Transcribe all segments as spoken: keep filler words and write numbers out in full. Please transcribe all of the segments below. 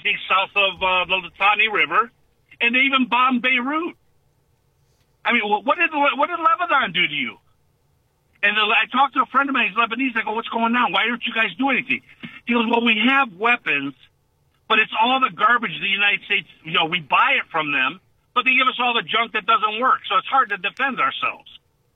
anything south of uh, the Litani River, and they even bombed Beirut. I mean, what did what did Lebanon do to you? And I talked to a friend of mine, he's Lebanese. I go, what's going on? Why don't you guys do anything? He goes, well, we have weapons, but it's all the garbage the United States, you know, we buy it from them, but they give us all the junk that doesn't work, so it's hard to defend ourselves.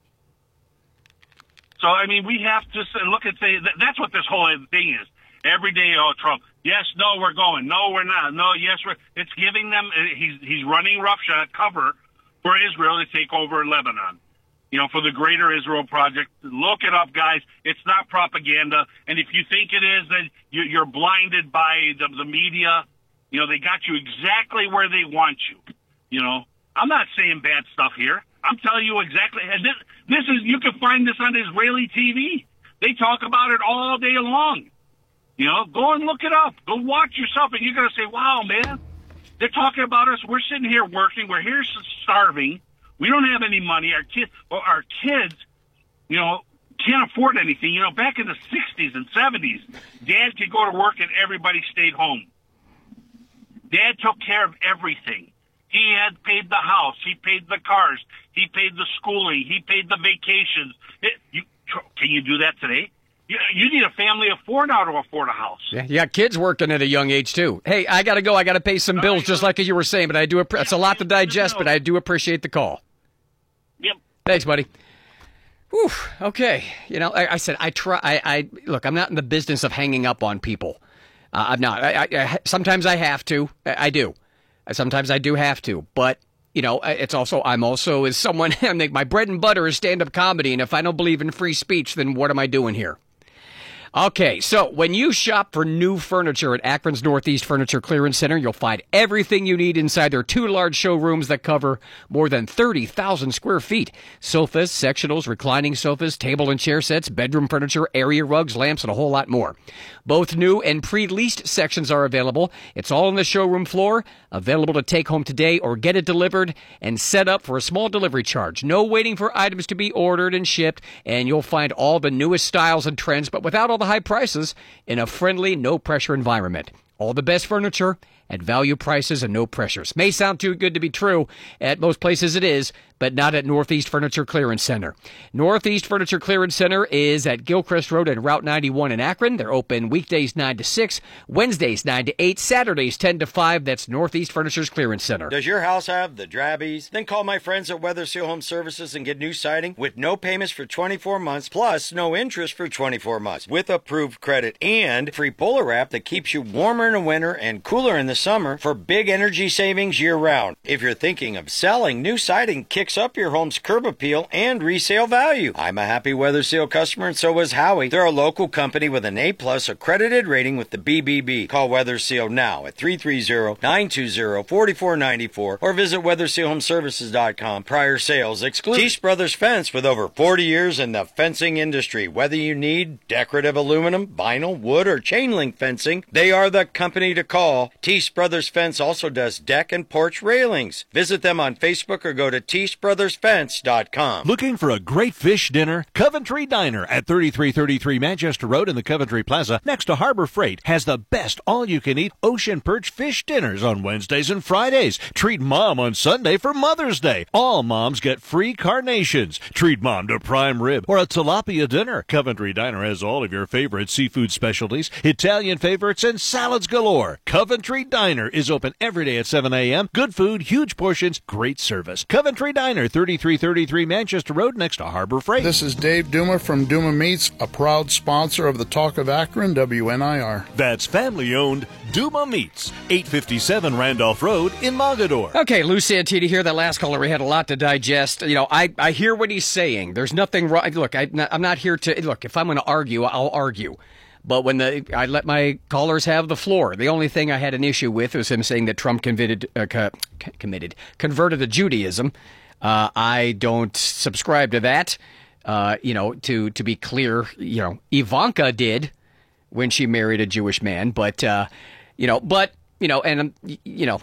So, I mean, we have to look and say, that's what this whole thing is. Every day, oh, Trump, yes, no, we're going. No, we're not. No, yes, we're. It's giving them, he's, he's running roughshod cover for Israel to take over Lebanon. You know, for the Greater Israel Project. Look it up, guys. It's not propaganda. And if you think it is, then you're blinded by the, the media. You know, they got you exactly where they want you. You know, I'm not saying bad stuff here. I'm telling you exactly. And this, this is, you can find this on Israeli T V. They talk about it all day long. You know, go and look it up. Go watch yourself, and you're going to say, wow, man, they're talking about us. We're sitting here working. We're here starving. We don't have any money. Our kids, well, our kids, you know, can't afford anything. You know, back in the sixties and seventies, Dad could go to work and everybody stayed home. Dad took care of everything. He had paid the house. He paid the cars. He paid the schooling. He paid the vacations. It, you, can you do that today? You, you need a family of four now to afford a house. Yeah, you got kids working at a young age, too. Hey, I got to go. I got to pay some bills, just like you were saying, but I do. Appre- it's a lot to digest, but I do appreciate the call. Yep. Thanks, buddy. Whew, okay. You know, I, I said I try. I, I look. I'm not in the business of hanging up on people. Uh, I'm not. I, I, I, sometimes I have to. I, I do. Sometimes I do have to. But you know, it's also I'm also as someone. I make my bread and butter is stand-up comedy, and if I don't believe in free speech, then what am I doing here? Okay, so when you shop for new furniture at Akron's Northeast Furniture Clearance Center, you'll find everything you need inside their two large showrooms that cover more than thirty thousand square feet. Sofas, sectionals, reclining sofas, table and chair sets, bedroom furniture, area rugs, lamps, and a whole lot more. Both new and pre-leased sections are available. It's all on the showroom floor, available to take home today or get it delivered and set up for a small delivery charge. No waiting for items to be ordered and shipped, and you'll find all the newest styles and trends, but without all the high prices in a friendly, no-pressure environment. All the best furniture at value prices and no pressures. May sound too good to be true. At most places it is, but not at Northeast Furniture Clearance Center. Northeast Furniture Clearance Center is at Gilchrist Road and Route ninety-one in Akron. They're open weekdays nine to six, Wednesdays nine to eight, Saturdays ten to five. That's Northeast Furniture's Clearance Center. Does your house have the drabbies? Then call my friends at Weather Seal Home Services and get new siding with no payments for twenty-four months, plus no interest for twenty-four months, with approved credit and free Polar Wrap that keeps you warmer in the winter and cooler in the summer for big energy savings year-round. If you're thinking of selling, new siding kicks up your home's curb appeal and resale value. I'm a happy Weather Seal customer, and so is Howie. They're a local company with an A-plus accredited rating with the B B B. Call Weather Seal now at three three zero, nine two zero, four four nine four or visit weather seal home services dot com. Prior sales exclusive. Teach Brothers Fence, with over forty years in the fencing industry. Whether you need decorative aluminum, vinyl, wood, or chain link fencing, they are the company to call. Teach Brothers Fence also does deck and porch railings. Visit them on Facebook or go to teach brothers fence dot com. Looking for a great fish dinner? Coventry Diner at thirty-three thirty-three Manchester Road in the Coventry Plaza next to Harbor Freight has the best all-you-can-eat ocean perch fish dinners on Wednesdays and Fridays. Treat Mom on Sunday for Mother's Day. All moms get free carnations. Treat Mom to prime rib or a tilapia dinner. Coventry Diner has all of your favorite seafood specialties, Italian favorites, and salads galore. Coventry Diner is open every day at seven a.m. Good food, huge portions, great service. Coventry Diner, thirty-three thirty-three Manchester Road next to Harbor Freight. This is Dave Duma from Duma Meats, a proud sponsor of the Talk of Akron, W N I R. That's family-owned Duma Meats, eight fifty-seven Randolph Road in Mogador. Okay, Lou Santini here. That last caller, we had a lot to digest. You know, I, I hear what he's saying. There's nothing wrong. Look, I, I'm not here to, look, if I'm going to argue, I'll argue. But when the I let my callers have the floor, the only thing I had an issue with was him saying that Trump committed, uh, co- committed, converted to Judaism. Uh, I don't subscribe to that. Uh, you know, to to be clear, you know, Ivanka did when she married a Jewish man. But uh, you know, but you know, and you know,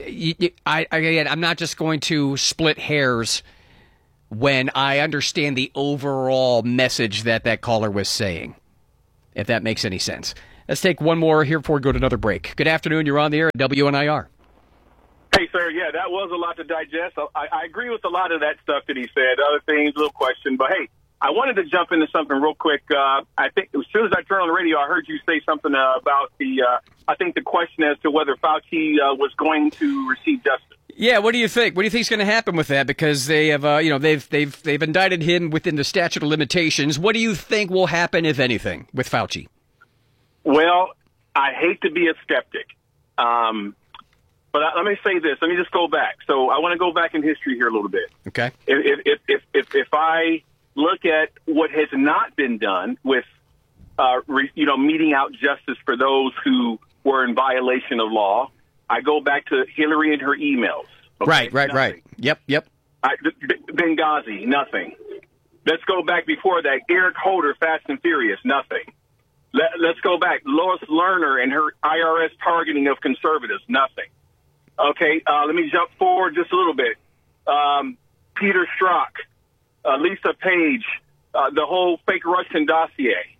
I again, I'm not just going to split hairs when I understand the overall message that that caller was saying. If that makes any sense. Let's take one more here before we go to another break. Good afternoon. You're on the air at W N I R. Hey, sir. Yeah, that was a lot to digest. I, I agree with a lot of that stuff that he said. Other things, little question. But, hey, I wanted to jump into something real quick. Uh, I think as soon as I turned on the radio, I heard you say something uh, about the, uh, I think the question as to whether Fauci uh, was going to receive justice. Yeah, what do you think? What do you think is going to happen with that? Because they have, uh, you know, they've they've they've indicted him within the statute of limitations. What do you think will happen, if anything, with Fauci? Well, I hate to be a skeptic, um, but I, let me say this. Let me just go back. So I want to go back in history here a little bit. Okay. If if if if, if I look at what has not been done with, uh, re, you know, meting out justice for those who were in violation of law. I go back to Hillary and her emails. Okay? Right, right, nothing. right. Yep, yep. I, Benghazi, nothing. Let's go back before that. Eric Holder, Fast and Furious, nothing. Let, let's go back. Lois Lerner and her I R S targeting of conservatives, nothing. Okay, uh, let me jump forward just a little bit. Um, Peter Strzok, uh, Lisa Page, uh, the whole fake Russian dossier.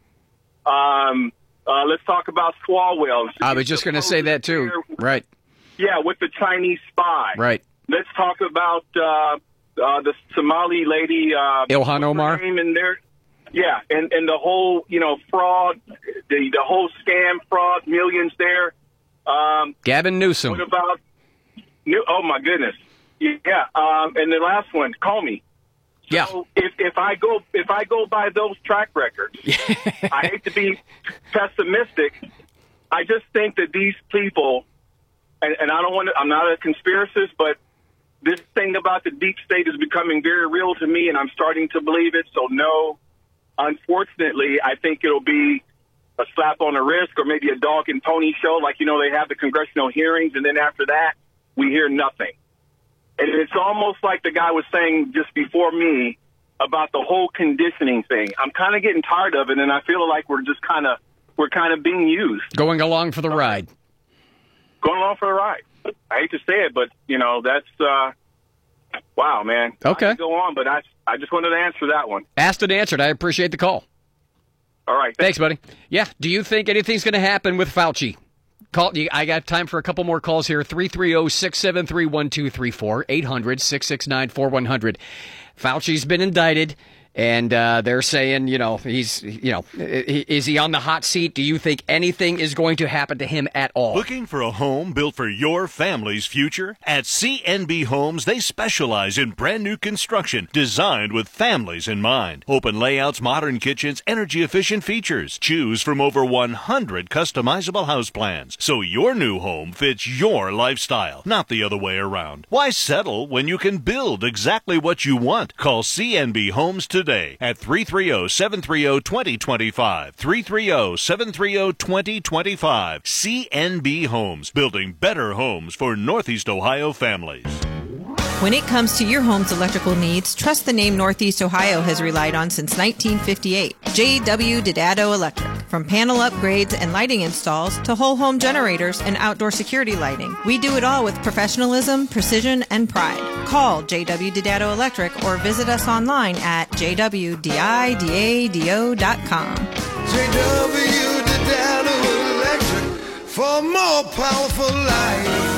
Um, uh, let's talk about Swalwell. I was just going to say that too. Right. Yeah, with the Chinese spy. Right. Let's talk about uh, uh, the Somali lady. Uh, Ilhan Omar. Name in there. Yeah, and, and the whole, you know, fraud, the, the whole scam fraud, millions there. Um, Gavin Newsom. What about, oh, my goodness. Yeah, um, and the last one, Comey. Yeah. So if, if I go if I go by those track records, I hate to be pessimistic. I just think that these people, and, and I don't want to, I'm not a conspiracist, but this thing about the deep state is becoming very real to me, and I'm starting to believe it. So no, unfortunately, I think it'll be a slap on the wrist or maybe a dog and pony show. Like, you know, they have the congressional hearings, and then after that, we hear nothing. And it's almost like the guy was saying just before me about the whole conditioning thing. I'm kind of getting tired of it, and I feel like we're just kind of we're kind of being used. Going along for the ride. Going along for the ride. I hate to say it, but, you know, that's, uh, wow, man. Okay. I could go on, but I, I just wanted to answer that one. Asked and answered. I appreciate the call. All right. Thanks, buddy. Yeah, do you think anything's going to happen with Fauci? Call. I got time for a couple more calls here. three three zero, six seven three, one two three four, eight hundred, six six nine, four one zero zero. Fauci's been indicted, and uh, they're saying, you know, he's, you know, is he on the hot seat? Do you think anything is going to happen to him at all? Looking for a home built for your family's future? At C N B Homes, they specialize in brand new construction designed with families in mind. Open layouts, modern kitchens, energy-efficient features. Choose from over one hundred customizable house plans, so your new home fits your lifestyle, not the other way around. Why settle when you can build exactly what you want? Call C N B Homes today at three three zero, seven three zero, two zero two five. three three zero, seven three zero, two zero two five. C N B Homes, building better homes for Northeast Ohio families. When it comes to your home's electrical needs, trust the name Northeast Ohio has relied on since nineteen fifty-eight. J W Didado Electric. From panel upgrades and lighting installs to whole home generators and outdoor security lighting, we do it all with professionalism, precision, and pride. Call J W Didado Electric or visit us online at j w didado dot com. J W Didado Electric for more powerful light.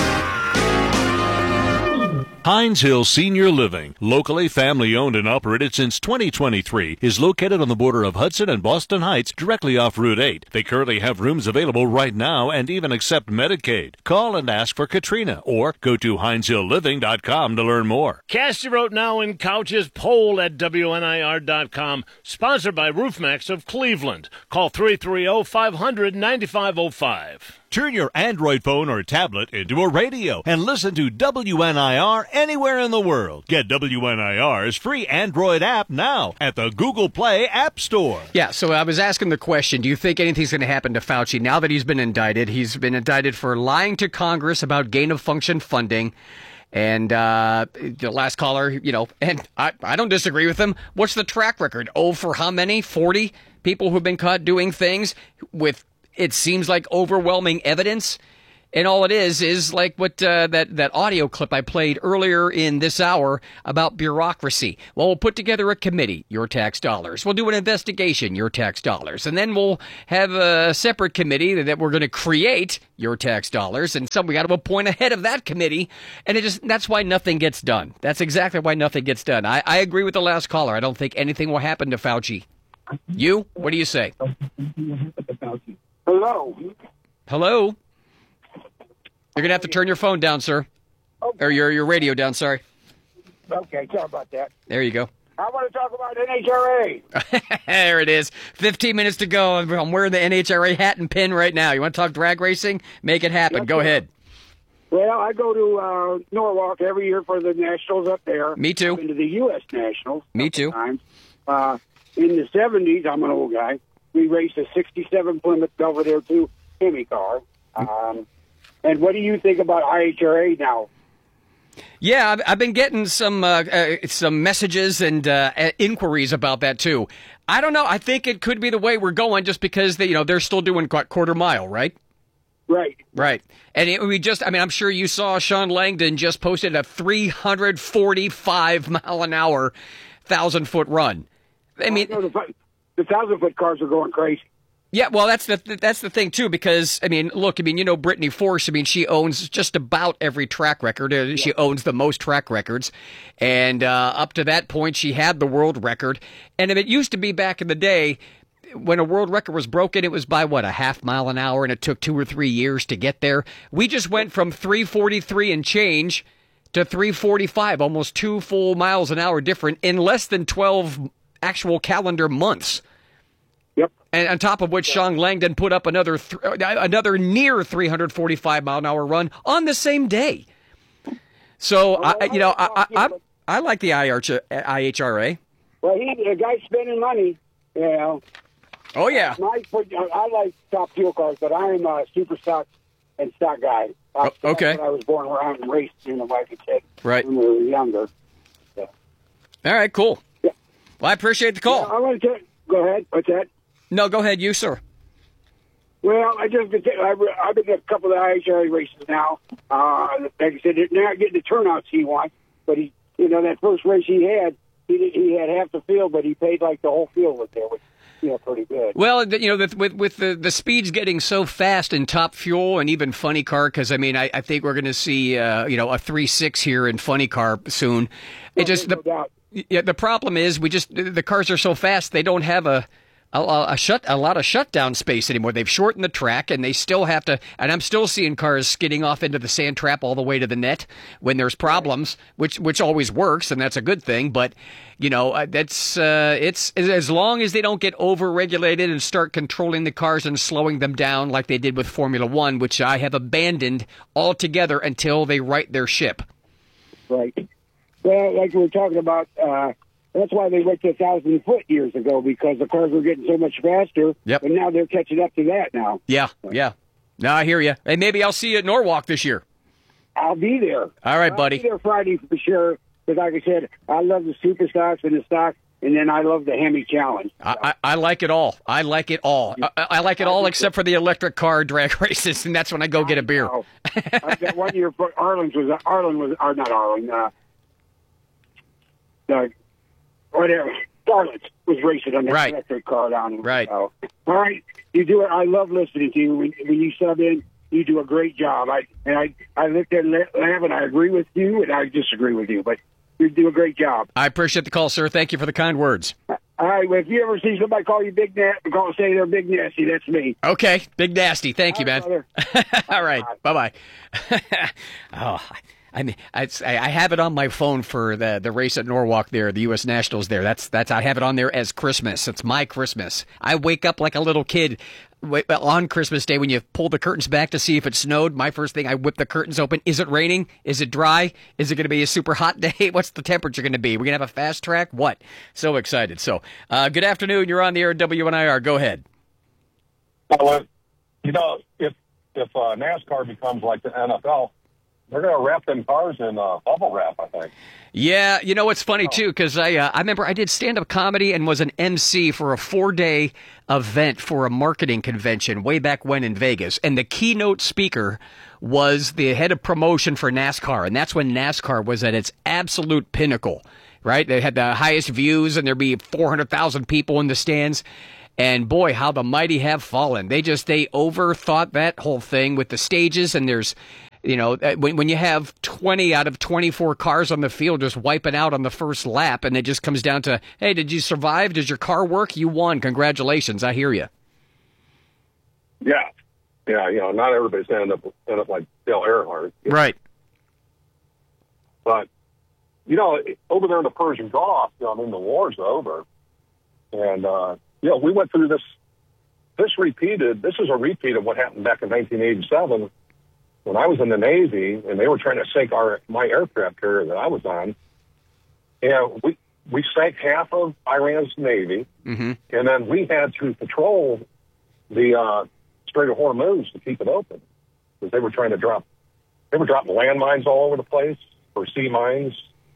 Hines Hill Senior Living, locally family-owned and operated since twenty twenty-three, is located on the border of Hudson and Boston Heights, directly off Route eight. They currently have rooms available right now and even accept Medicaid. Call and ask for Katrina or go to hines hill living dot com to learn more. Cast your vote now in Couch's poll at W N I R dot com, sponsored by RoofMax of Cleveland. Call three three zero, five hundred, nine five zero five. Turn your Android phone or tablet into a radio and listen to W N I R anywhere in the world. Get W N I R's free Android app now at the Google Play App Store. Yeah, so I was asking the question, do you think anything's going to happen to Fauci now that he's been indicted? He's been indicted for lying to Congress about gain-of-function funding. And uh, the last caller, you know, and I, I don't disagree with him. What's the track record? Oh, for how many? forty people who've been caught doing things with, it seems like, overwhelming evidence. And all it is is like what uh, that that audio clip I played earlier in this hour about bureaucracy. Well, we'll put together a committee, your tax dollars. We'll do an investigation, your tax dollars, and then we'll have a separate committee that we're going to create, your tax dollars, and some we got to appoint a head of that committee. And it just that's why nothing gets done. That's exactly why nothing gets done. I, I agree with the last caller. I don't think anything will happen to Fauci. You? What do you say? Hello. Hello. You're going to have to turn your phone down, sir. Okay. Or your your radio down, sorry. Okay, sorry about that. There you go. I want to talk about N H R A. There it is. fifteen minutes to go. I'm wearing the N H R A hat and pin right now. You want to talk drag racing? Make it happen. Yes, go sir. ahead. Well, I go to uh, Norwalk every year for the Nationals up there. Me too. I've been to the U S Nationals. Me too. Times. Uh, in the seventies, I'm an old guy, we raced a sixty-seven Plymouth Belvedere two Hemi car. Um, and what do you think about I H R A now? Yeah, I've, I've been getting some uh, uh, some messages and uh, inquiries about that too. I don't know. I think it could be the way we're going, just because they, you know, they're still doing qu- quarter mile, right? Right. Right. And it, we just, I mean, I'm sure you saw Sean Langdon just posted a three hundred forty-five mile an hour thousand foot run. I mean, oh, the, the thousand foot cars are going crazy. Yeah, well, that's the that's the thing too, because I mean, look, I mean, you know, Brittany Force. I mean, she owns just about every track record. Uh, she owns the most track records, and uh, up to that point, she had the world record. And it used to be back in the day when a world record was broken, it was by what, a half mile an hour, and it took two or three years to get there. We just went from three forty-three and change to three forty-five, almost two full miles an hour different in less than twelve actual calendar months. Yep. And on top of which, Sean Langdon put up another th- another near three hundred forty-five mile an hour run on the same day. So, well, I, you know, I, I, I, I like the I H R A. Well, he, the guy's spending money, you know. Oh, yeah. My, I like top fuel cars, but I am a super stock and stock guy. Oh, okay. I was born around and raced in the wife and kid right. when we were younger. So. All right, cool. Yeah. Well, I appreciate the call. Yeah, I want to go ahead. What's that? No, go ahead, you, sir. Well, I just I've been to a couple of I H R A races now. Uh, like I said, they're not getting the turnouts he wants, but he, you know, that first race he had, he he had half the field, but he paid like the whole field was there, which you know, pretty good. Well, you know, the, with with the the speeds getting so fast in Top Fuel and even Funny Car, because I mean, I, I think we're going to see uh, you know a three six here in Funny Car soon. It no, just no the doubt. Yeah, the problem is we just the cars are so fast they don't have a. A, a shut a lot of shutdown space anymore. They've shortened the track, and they still have to. And I'm still seeing cars skidding off into the sand trap all the way to the net when there's problems, which which always works, and that's a good thing. But you know, uh, that's uh, it's as long as they don't get over-regulated and start controlling the cars and slowing them down like they did with Formula One, which I have abandoned altogether until they right their ship. Right. Well, like we were talking about. Uh, That's why they went to a thousand foot years ago, because the cars were getting so much faster. Yep. And now they're catching up to that now. Yeah, yeah. No, I hear you. Hey, maybe I'll see you at Norwalk this year. I'll be there. All right, I'll buddy. I'll be there Friday for sure. Because like I said, I love the super stocks and the stock, and then I love the Hemi Challenge. I, I, I like it all. I like it all. I, I like it all except for the electric car drag races, and that's when I go get a beer. I've got one year, Arlen's was, Arlen was, or not Arlen, uh, uh, whatever. Charlotte was racing on that right. electric car down here. Right. So, all right. You do it. I love listening to you. When, when you sub in, you do a great job. I and I, I looked at Lav, and I agree with you, and I disagree with you, but you do a great job. I appreciate the call, sir. Thank you for the kind words. All right. Well, if you ever see somebody call you Big Nasty, call say they're Big Nasty, that's me. Okay. Big Nasty. Thank you, man. All right. Bye-bye. oh, I mean, I, I have it on my phone for the the race at Norwalk there, the U S Nationals there. That's that's I have it on there as Christmas. It's my Christmas. I wake up like a little kid on Christmas Day when you pull the curtains back to see if it snowed. My first thing, I whip the curtains open. Is it raining? Is it dry? Is it going to be a super hot day? What's the temperature going to be? We're going to have a fast track? What? So excited. So, uh, good afternoon. You're on the air at W N I R. Go ahead. Well, you know, if if uh, NASCAR becomes like the N F L, they're going to wrap them cars in uh, bubble wrap, I think. Yeah, you know what's funny, too, because I uh, I remember I did stand-up comedy and was an M C for a four-day event for a marketing convention way back when in Vegas. And the keynote speaker was the head of promotion for NASCAR, and that's when NASCAR was at its absolute pinnacle, right? They had the highest views, and there'd be four hundred thousand people in the stands. And boy, how the mighty have fallen. They just, they overthought that whole thing with the stages, and there's, you know, when when you have twenty out of twenty-four cars on the field just wiping out on the first lap, and it just comes down to, hey, did you survive? Does your car work? You won. Congratulations. I hear you. Yeah. Yeah, you know, not everybody's going to end up, end up like Dale Earnhardt. Right. But, you know, over there in the Persian Gulf, you know, I mean, the war's over. And, uh, you know, we went through this. This repeated, this is a repeat of what happened back in nineteen eighty-seven when I was in the Navy, and they were trying to sink our my aircraft carrier that I was on. And we, we sank half of Iran's Navy, mm-hmm. and then we had to patrol the uh, Strait of Hormuz to keep it open, because they were trying to drop, they were dropping landmines all over the place, or sea mines.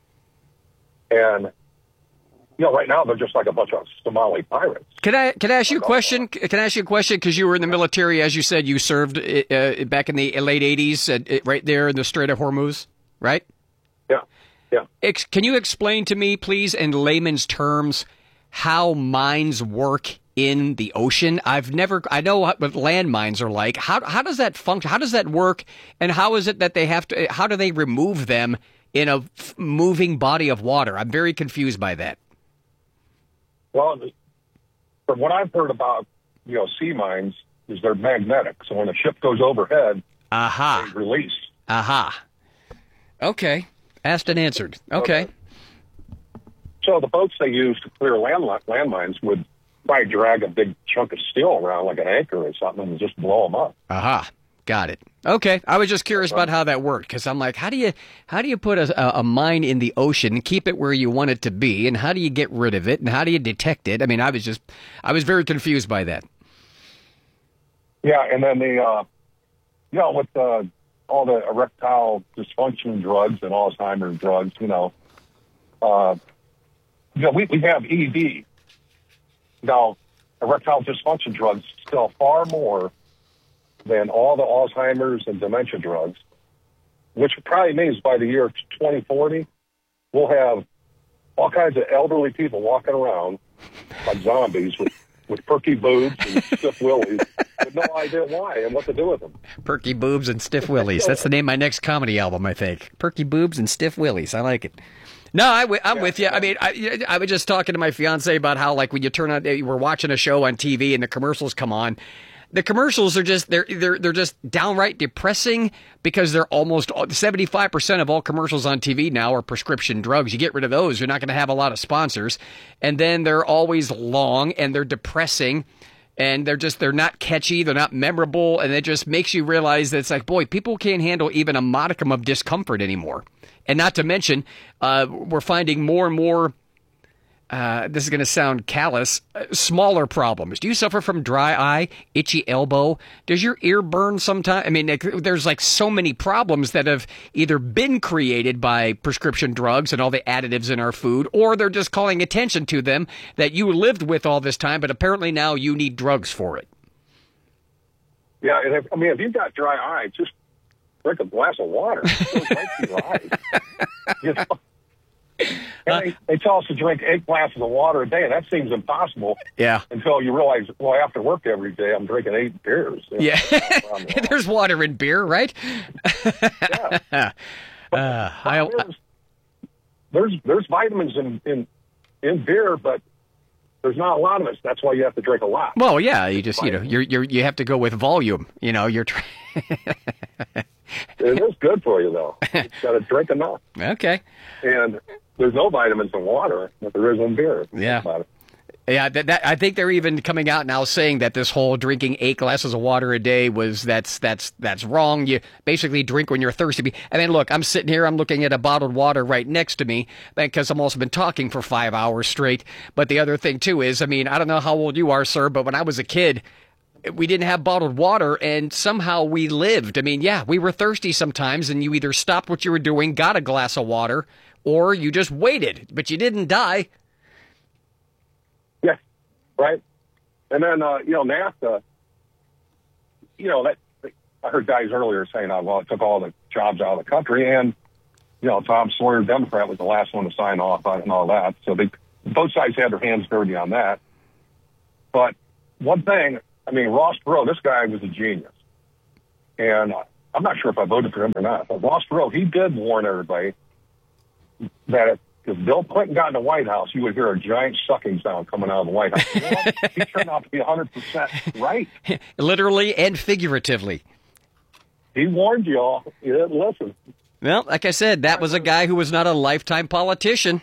And, you know, right now they're just like a bunch of Somali pirates. Can I can I ask you a question? Can I ask you a question? Because you were in the military, as you said, you served uh, back in the late eighties, uh, right there in the Strait of Hormuz, right? Yeah, yeah. Ex- can you explain to me, please, in layman's terms, how mines work in the ocean? I've never, I know what landmines are like. How how does that function? How does that work? And how is it that they have to? How do they remove them in a f- moving body of water? I'm very confused by that. Well, from what I've heard about, you know, sea mines, is they're magnetic. So when a ship goes overhead, aha, they release. Aha. Okay. Asked and answered. Okay. okay. So the boats they use to clear land landmines would probably drag a big chunk of steel around like an anchor or something and just blow them up. Aha. Got it. Okay, I was just curious about how that worked, because I'm like, how do you how do you put a, a mine in the ocean and keep it where you want it to be, and how do you get rid of it, and how do you detect it? I mean, I was just, I was very confused by that. Yeah, and then the, uh, you know, with uh, all the erectile dysfunction drugs and Alzheimer's drugs, you know, uh, you know, we, we have E D. Now, erectile dysfunction drugs sell far more than all the Alzheimer's and dementia drugs, which probably means by the year twenty forty, we'll have all kinds of elderly people walking around like zombies with, with perky boobs and stiff willies with no idea why and what to do with them. Perky boobs and stiff willies. That's the name of my next comedy album, I think. Perky boobs and stiff willies. I like it. No, I, I'm yeah, with you. I mean, I, I was just talking to my fiance about how, like, when you turn on, we're watching a show on T V and the commercials come on. The commercials are just, they're, they're, they're just downright depressing, because they're almost seventy-five percent of all commercials on T V now are prescription drugs. You get rid of those, you're not going to have a lot of sponsors. And then they're always long and they're depressing, and they're just, they're not catchy, they're not memorable, and it just makes you realize that it's like, boy, people can't handle even a modicum of discomfort anymore. And not to mention, uh, we're finding more and more, Uh, this is going to sound callous, uh, smaller problems. Do you suffer from dry eye, itchy elbow? Does your ear burn sometimes? I mean, like, there's like so many problems that have either been created by prescription drugs and all the additives in our food, or they're just calling attention to them that you lived with all this time, but apparently now you need drugs for it. Yeah, and if, I mean, if you've got dry eye, just drink a glass of water. It goes right to your eyes. You know? And they, they tell us to drink eight glasses of water a day, and that seems impossible. Yeah. Until you realize, well, after work every day, I'm drinking eight beers. You know, yeah. There's water in beer, right? yeah. But, uh, I, there's, there's there's vitamins in, in in beer, but there's not a lot of it. That's why you have to drink a lot. Well, yeah, you just you know you're you're you have to go with volume. You know, you're. Trying. It is good for you, though. You got to drink enough. Okay. And there's no vitamins in water, but there is in beer. Yeah. Yeah, that, that, I think they're even coming out now saying that this whole drinking eight glasses of water a day was that's that's that's wrong. You basically drink when you're thirsty. I mean, look, I'm sitting here, I'm looking at a bottled water right next to me because I'm also been talking for five hours straight. But the other thing too is, I mean, I don't know how old you are, sir, but when I was a kid, we didn't have bottled water, and somehow we lived. I mean, yeah, we were thirsty sometimes, and you either stopped what you were doing, got a glass of water, or you just waited, but you didn't die. Yeah, right. And then, uh, you know, NAFTA, you know, that I heard guys earlier saying, oh, well, it took all the jobs out of the country. And, you know, Tom Sawyer, Democrat, was the last one to sign off on it and all that. So they, both sides had their hands dirty on that. But one thing, I mean, Ross Perot, this guy was a genius. And I'm not sure if I voted for him or not, but Ross Perot, he did warn everybody that if, if Bill Clinton got in the White House, you would hear a giant sucking sound coming out of the White House. Well, he turned out to be one hundred percent right. Literally and figuratively. He warned you all. You didn't listen. Well, like I said, that was a guy who was not a lifetime politician.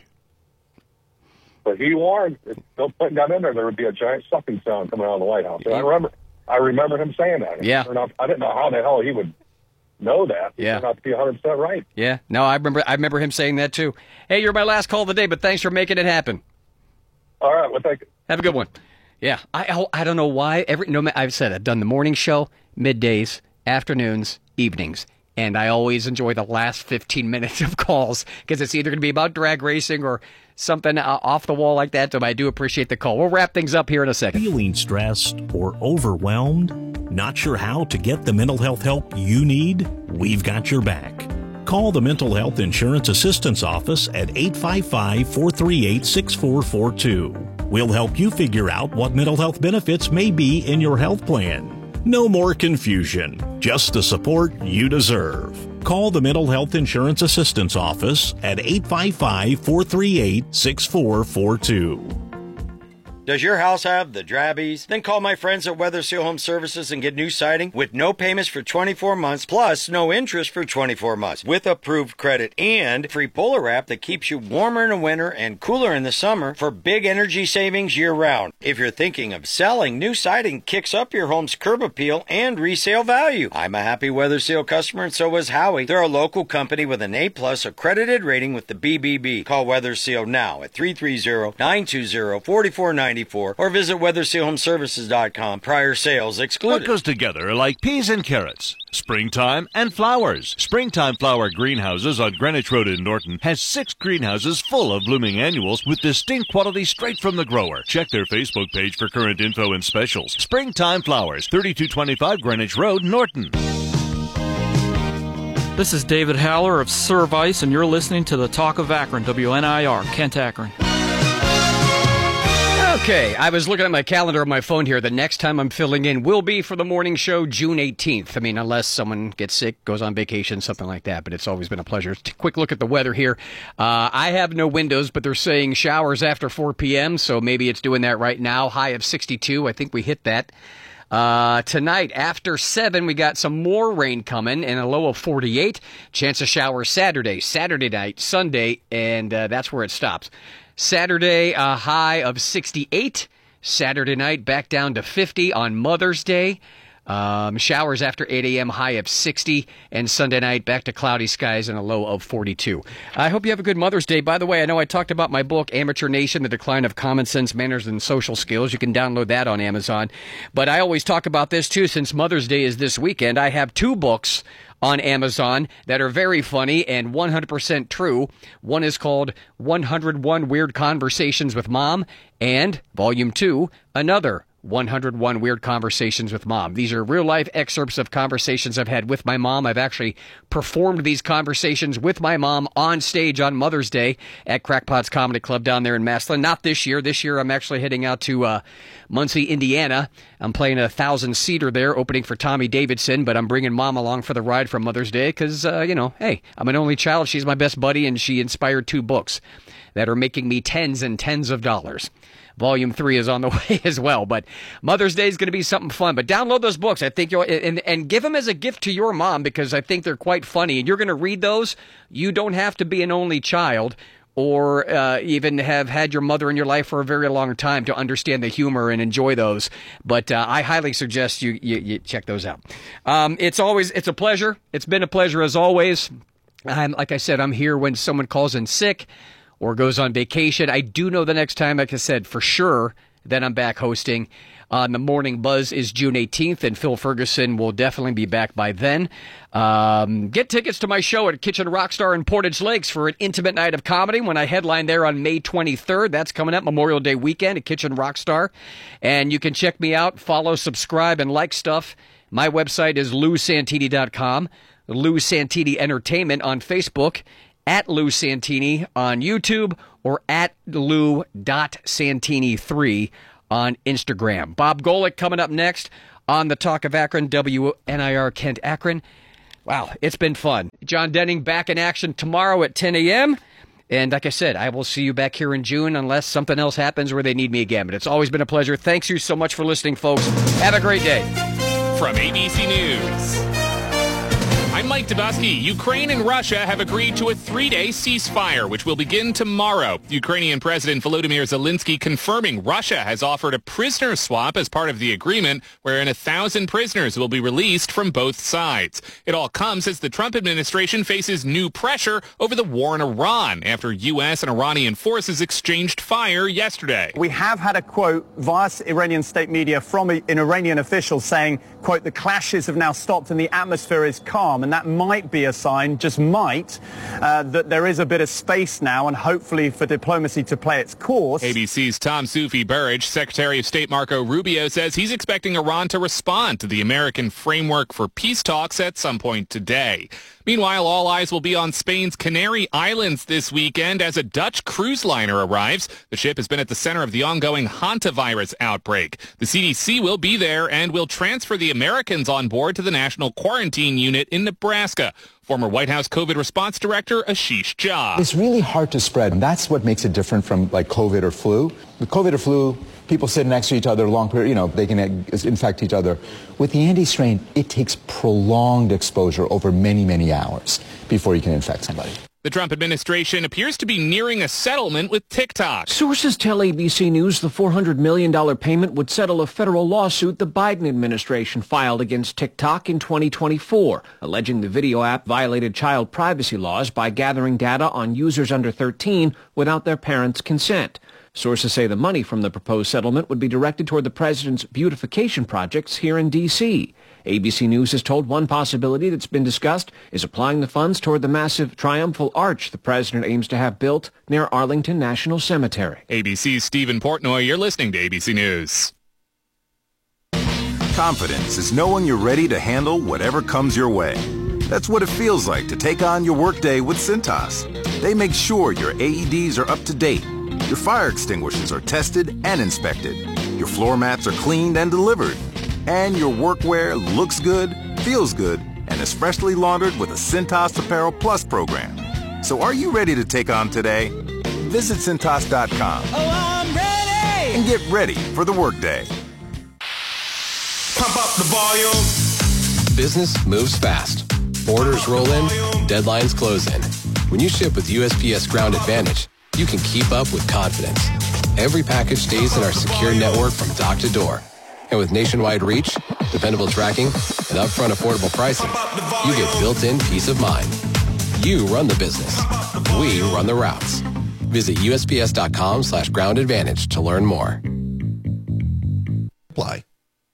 But he warned if Bill Clinton got in there, there would be a giant sucking sound coming out of the White House. And I remember, I remember him saying that. Yeah. Out, I didn't know how the hell he would know that. He yeah. turned out to be one hundred percent right. Yeah. No, I remember. I remember him saying that too. Hey, you're my last call of the day, but thanks for making it happen. All right. Well, thank you. Have a good one. Yeah. I I don't know why. Every no, I've said I've done the morning show, middays, afternoons, evenings. And I always enjoy the last fifteen minutes of calls because it's either going to be about drag racing or something uh, off the wall like that. So I do appreciate the call. We'll wrap things up here in a second. Feeling stressed or overwhelmed? Not sure how to get the mental health help you need? We've got your back. Call the Mental Health Insurance Assistance Office at eight five five, four three eight, six four four two. We'll help you figure out what mental health benefits may be in your health plan. No more confusion, just the support you deserve. Call the Mental Health Insurance Assistance Office at eight five five, four three eight, six four four two. Does your house have the drabbies? Then call my friends at Weather Seal Home Services and get new siding with no payments for twenty-four months, plus no interest for twenty-four months, with approved credit and free Polar Wrap that keeps you warmer in the winter and cooler in the summer for big energy savings year-round. If you're thinking of selling, new siding kicks up your home's curb appeal and resale value. I'm a happy Weather Seal customer, and so was Howie. They're a local company with an A-plus accredited rating with the B B B. Call Weather Seal now at three three zero, nine two zero, four four nine four or visit weather seal home services dot com. Prior sales excluded. What goes together like peas and carrots? Springtime and flowers. Springtime Flower Greenhouses on Greenwich Road in Norton has six greenhouses full of blooming annuals with distinct quality straight from the grower. Check their Facebook page for current info and specials. Springtime Flowers, thirty-two twenty-five Greenwich Road, Norton. This is David Haller of Service, and you're listening to the Talk of Akron, W N I R, Kent, Akron. Okay, I was looking at my calendar on my phone here. The next time I'm filling in will be for the morning show, June eighteenth. I mean, unless someone gets sick, goes on vacation, something like that. But it's always been a pleasure. Quick look at the weather here. Uh, I have no windows, but they're saying showers after four p.m., so maybe it's doing that right now. High of sixty-two. I think we hit that. Uh, tonight, after seven, we got some more rain coming and a low of forty-eight. Chance of showers Saturday, Saturday night, Sunday, and uh, that's where it stops. Saturday, a high of sixty-eight. Saturday night, back down to fifty on Mother's Day. Um, showers after eight a.m., high of sixty. And Sunday night, back to cloudy skies and a low of forty-two. I hope you have a good Mother's Day. By the way, I know I talked about my book, Amateur Nation, The Decline of Common Sense, Manners, and Social Skills. You can download that on Amazon. But I always talk about this, too, since Mother's Day is this weekend. I have two books on Amazon that are very funny and one hundred percent true. One is called one hundred one Weird Conversations with Mom, and Volume two, another one hundred one Weird Conversations with Mom. These are real-life excerpts of conversations I've had with my mom. I've actually performed these conversations with my mom on stage on Mother's Day at Crackpots Comedy Club down there in Massillon. Not this year. This year I'm actually heading out to uh, Muncie, Indiana. I'm playing a thousand-seater there, opening for Tommy Davidson, but I'm bringing Mom along for the ride for Mother's Day because, uh, you know, hey, I'm an only child. She's my best buddy, and she inspired two books that are making me tens and tens of dollars. Volume three is on the way as well. But Mother's Day is going to be something fun. But download those books. I think you'll and, and give them as a gift to your mom because I think they're quite funny. And you're going to read those. You don't have to be an only child or uh, even have had your mother in your life for a very long time to understand the humor and enjoy those. But uh, I highly suggest you, you, you check those out. Um, it's always it's a pleasure. It's been a pleasure as always. I'm, like I said, I'm here when someone calls in sick or goes on vacation. I do know the next time, like I said, for sure, that I'm back hosting on the Morning Buzz is June eighteenth, and Phil Ferguson will definitely be back by then. Um, get tickets to my show at Kitchen Rockstar in Portage Lakes for an intimate night of comedy when I headline there on May twenty-third. That's coming up Memorial Day weekend at Kitchen Rockstar. And you can check me out, follow, subscribe, and like stuff My website is lou santini dot com, Lou Santini Entertainment on Facebook, at Lou Santini on YouTube, or at lou dot santini three on Instagram. Bob Golick coming up next on the Talk of Akron, W N I R Kent Akron. Wow, it's been fun. John Denning back in action tomorrow at ten a.m., and like I said, I will see you back here in June unless something else happens where they need me again. But it's always been a pleasure. Thanks you so much for listening, folks. Have a great day. From A B C News, I'm Mike Dubosky. Ukraine and Russia have agreed to a three-day ceasefire, which will begin tomorrow. Ukrainian President Volodymyr Zelensky confirming Russia has offered a prisoner swap as part of the agreement, wherein a thousand prisoners will be released from both sides. It all comes as the Trump administration faces new pressure over the war in Iran after U S and Iranian forces exchanged fire yesterday. We have had a quote via Iranian state media from an Iranian official saying, quote, the clashes have now stopped and the atmosphere is calm. And that might be a sign, just might, uh, that there is a bit of space now and hopefully for diplomacy to play its course. A B C's Tom Sufi Burrage, Secretary of State Marco Rubio, says he's expecting Iran to respond to the American framework for peace talks at some point today. Meanwhile, all eyes will be on Spain's Canary Islands this weekend as a Dutch cruise liner arrives. The ship has been at the center of the ongoing hantavirus outbreak. The C D C will be there and will transfer the Americans on board to the National Quarantine Unit in Nebraska. Former White House COVID response director Ashish Jha. It's really hard to spread, and that's what makes it different from like COVID or flu. With COVID or flu, people sit next to each other a long period, you know, they can infect each other. With the Andes strain, it takes prolonged exposure over many, many hours before you can infect somebody. The Trump administration appears to be nearing a settlement with TikTok. Sources tell A B C News the four hundred million dollars payment would settle a federal lawsuit the Biden administration filed against TikTok in twenty twenty-four, alleging the video app violated child privacy laws by gathering data on users under thirteen without their parents' consent. Sources say the money from the proposed settlement would be directed toward the president's beautification projects here in D C A B C News has told one possibility that's been discussed is applying the funds toward the massive triumphal arch the president aims to have built near Arlington National Cemetery. A B C's Stephen Portnoy, you're listening to A B C News. Confidence is knowing you're ready to handle whatever comes your way. That's what it feels like to take on your workday with Cintas. They make sure your A E Ds are up to date, your fire extinguishers are tested and inspected, your floor mats are cleaned and delivered, and your workwear looks good, feels good, and is freshly laundered with a Cintas Apparel Plus program. So are you ready to take on today? Visit Cintas dot com. Oh, I'm ready! And get ready for the workday. Pump up the volume. Business moves fast. Orders roll in, deadlines close in. When you ship with U S P S Ground Advantage, you can keep up with confidence. Every package stays in our secure network from dock to door. And with nationwide reach, dependable tracking, and upfront affordable pricing, you get built-in peace of mind. You run the business. We run the routes. Visit U S P S dot com slash ground advantage to learn more. Apply.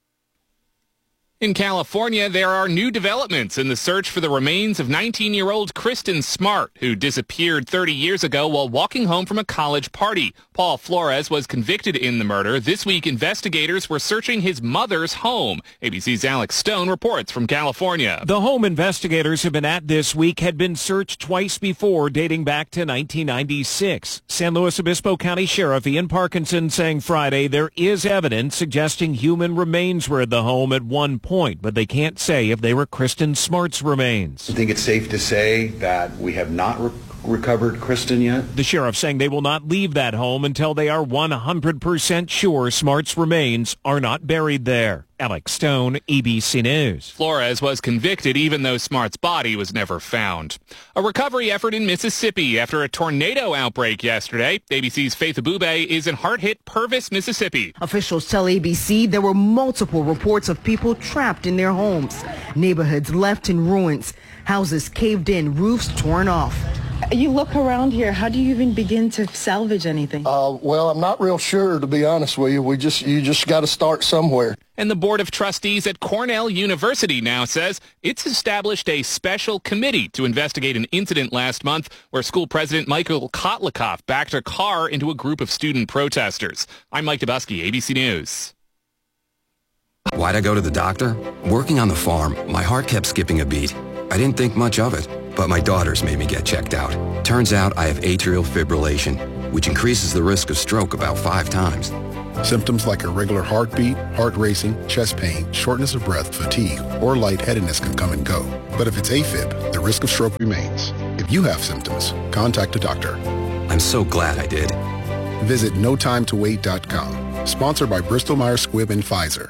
In California, there are new developments in the search for the remains of nineteen-year-old Kristen Smart, who disappeared thirty years ago while walking home from a college party. Paul Flores was convicted in the murder. This week, investigators were searching his mother's home. A B C's Alex Stone reports from California. The home investigators have been at this week had been searched twice before, dating back to nineteen ninety-six. San Luis Obispo County Sheriff Ian Parkinson saying Friday there is evidence suggesting human remains were at the home at one point, but they can't say if they were Kristen Smart's remains. I think it's safe to say that we have not re- recovered Kristen yet. The sheriff saying they will not leave that home until they are one hundred percent sure Smart's remains are not buried there. Alex Stone, A B C News. Flores was convicted even though Smart's body was never found. A recovery effort in Mississippi after a tornado outbreak yesterday. A B C's Faith Abube is in hard-hit Purvis, Mississippi. Officials tell A B C there were multiple reports of people trapped in their homes. Neighborhoods left in ruins. Houses caved in, roofs torn off. You look around here, how do you even begin to salvage anything? Uh, well, I'm not real sure, to be honest with you. We just, you just got to start somewhere. And the Board of Trustees at Cornell University now says it's established a special committee to investigate an incident last month where school president Michael Kotlikoff backed a car into a group of student protesters. I'm Mike Dubosky, A B C News. Why'd I go to the doctor? Working on the farm, my heart kept skipping a beat. I didn't think much of it, but my daughters made me get checked out. Turns out I have atrial fibrillation, which increases the risk of stroke about five times. Symptoms like irregular heartbeat, heart racing, chest pain, shortness of breath, fatigue, or lightheadedness can come and go. But if it's AFib, the risk of stroke remains. If you have symptoms, contact a doctor. I'm so glad I did. Visit no time to wait dot com. Sponsored by Bristol Myers Squibb and Pfizer.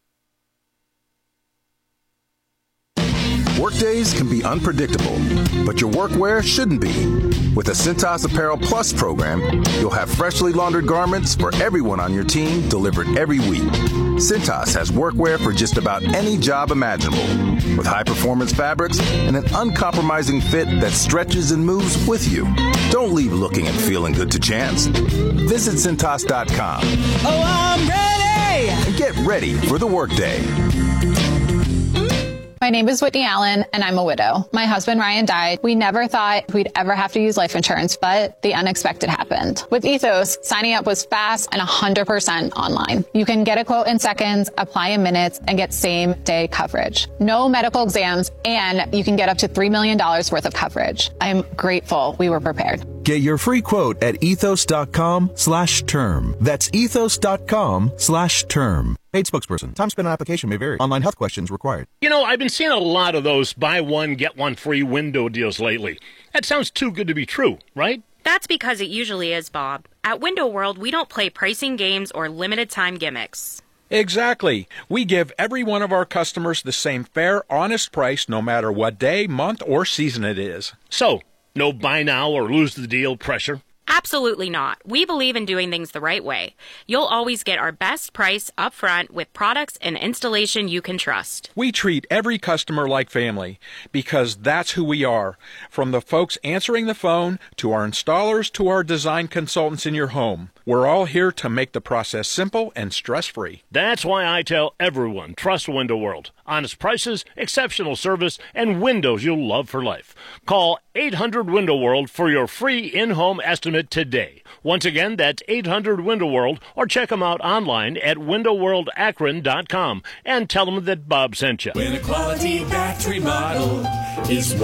Workdays can be unpredictable, but your workwear shouldn't be. With the Cintas Apparel Plus program, you'll have freshly laundered garments for everyone on your team delivered every week. Cintas has workwear for just about any job imaginable, with high-performance fabrics and an uncompromising fit that stretches and moves with you. Don't leave looking and feeling good to chance. Visit Cintas dot com. Oh, I'm ready! And get ready for the workday. My name is Whitney Allen, and I'm a widow. My husband, Ryan, died. We never thought we'd ever have to use life insurance, but the unexpected happened. With Ethos, signing up was fast and one hundred percent online. You can get a quote in seconds, apply in minutes, and get same-day coverage. No medical exams, and you can get up to three million dollars worth of coverage. I'm grateful we were prepared. Get your free quote at ethos.com slash term. That's ethos.com slash term. Paid spokesperson. Time spent on application may vary. Online health questions required. You know, I've been seeing a lot of those buy one, get one free window deals lately. That sounds too good to be true, right? That's because it usually is, Bob. At Window World, we don't play pricing games or limited time gimmicks. Exactly. We give every one of our customers the same fair, honest price no matter what day, month, or season it is. So, no buy now or lose the deal pressure? Absolutely not. We believe in doing things the right way. You'll always get our best price up front with products and installation you can trust. We treat every customer like family because that's who we are. From the folks answering the phone to our installers to our design consultants in your home. We're all here to make the process simple and stress-free. That's why I tell everyone, trust Window World. Honest prices, exceptional service, and windows you'll love for life. Call eight hundred Window World for your free in-home estimate today. Once again, that's eight hundred Window World, or check them out online at window world akron dot com and tell them that Bob sent you. When a quality battery model is